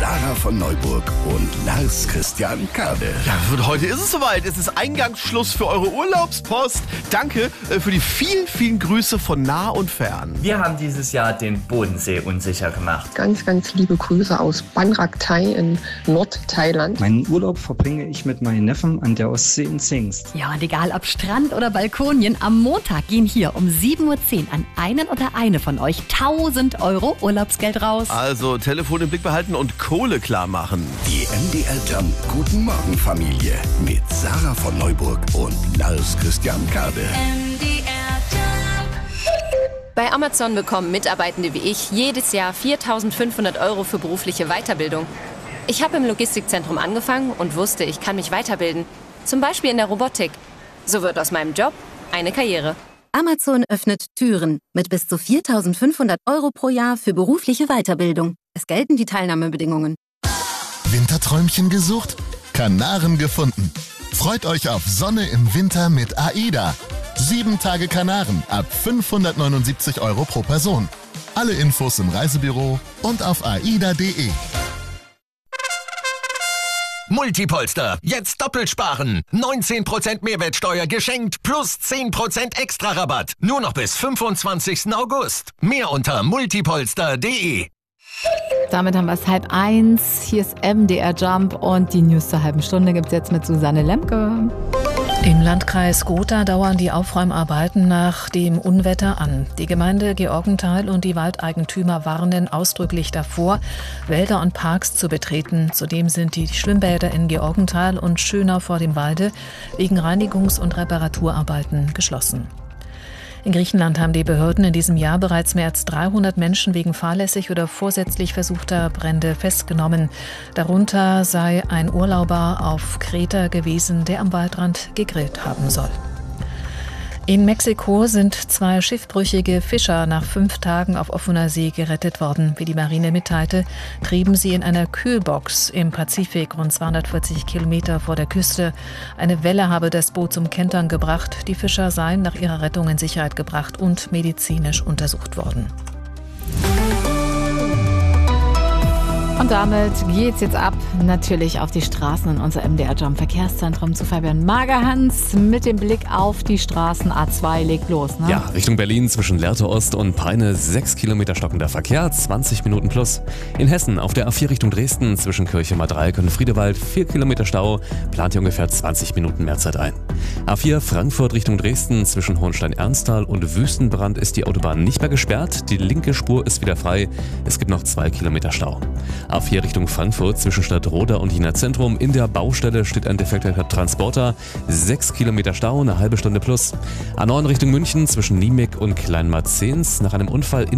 Sarah von Neuburg und Lars Christian Kade. Ja, und heute ist es soweit. Es ist Eingangsschluss für eure Urlaubspost. Danke für die vielen, vielen Grüße von nah und fern. Wir haben dieses Jahr den Bodensee unsicher gemacht. Ganz, ganz liebe Grüße aus Ban Rak Thai in Nordthailand. Meinen Urlaub verbringe ich mit meinen Neffen an der Ostsee in Zingst. Ja, und egal ob Strand oder Balkonien, am Montag gehen hier um 7:10 Uhr an einen oder eine von euch 1.000 € Urlaubsgeld raus. Also Telefon im Blick behalten und Kohle klar machen. Die MDR Jump Guten Morgen Familie mit Sarah von Neuburg und Lars Christian Kade. Bei Amazon bekommen Mitarbeitende wie ich jedes Jahr 4.500 € für berufliche Weiterbildung. Ich habe im Logistikzentrum angefangen und wusste, ich kann mich weiterbilden. Zum Beispiel in der Robotik. So wird aus meinem Job eine Karriere. Amazon öffnet Türen mit bis zu 4.500 € pro Jahr für berufliche Weiterbildung. Es gelten die Teilnahmebedingungen. Winterträumchen gesucht? Kanaren gefunden. Freut euch auf Sonne im Winter mit AIDA. 7 Tage Kanaren ab 579 € pro Person. Alle Infos im Reisebüro und auf aida.de. Multipolster, jetzt doppelt sparen. 19% Mehrwertsteuer geschenkt plus 10% Extra-Rabatt. Nur noch bis 25. August. Mehr unter multipolster.de. Damit haben wir es 12:30. Hier ist MDR Jump und die News zur halben Stunde gibt es jetzt mit Susanne Lemke. Im Landkreis Gotha dauern die Aufräumarbeiten nach dem Unwetter an. Die Gemeinde Georgenthal und die Waldeigentümer warnen ausdrücklich davor, Wälder und Parks zu betreten. Zudem sind die Schwimmbäder in Georgenthal und Schönau vor dem Walde wegen Reinigungs- und Reparaturarbeiten geschlossen. In Griechenland haben die Behörden in diesem Jahr bereits mehr als 300 Menschen wegen fahrlässig oder vorsätzlich versuchter Brände festgenommen. Darunter sei ein Urlauber auf Kreta gewesen, der am Waldrand gegrillt haben soll. In Mexiko sind 2 schiffbrüchige Fischer nach 5 Tagen auf offener See gerettet worden. Wie die Marine mitteilte, trieben sie in einer Kühlbox im Pazifik rund 240 Kilometer vor der Küste. Eine Welle habe das Boot zum Kentern gebracht. Die Fischer seien nach ihrer Rettung in Sicherheit gebracht und medizinisch untersucht worden. Und damit geht's jetzt ab, natürlich auf die Straßen in unser MDR Jump Verkehrszentrum zu Fabian Magerhans mit dem Blick auf die Straßen. A2 legt los, ne? Ja, Richtung Berlin zwischen Lehrte Ost und Peine 6 Kilometer stockender Verkehr, 20 Minuten plus. In Hessen auf der A4 Richtung Dresden zwischen Kirche-Madreik und Friedewald 4 Kilometer Stau, plant ihr ungefähr 20 Minuten mehr Zeit ein. A4 Frankfurt Richtung Dresden zwischen Hohenstein-Ernsthal und Wüstenbrand ist die Autobahn nicht mehr gesperrt, die linke Spur ist wieder frei, es gibt noch 2 Kilometer Stau. A4 Richtung Frankfurt zwischen Stadtroda und Jena Zentrum. In der Baustelle steht ein defekter Transporter. 6 Kilometer Stau, eine halbe Stunde plus. A9 Richtung München zwischen Niemek und Kleinmarzens. Nach einem Unfall in